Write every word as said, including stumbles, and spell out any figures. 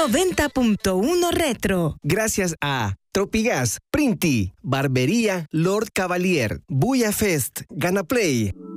noventa punto uno Retro. Gracias a Tropigas, Printi, Barbería Lord Cavalier, Buya Fest, Gana Play.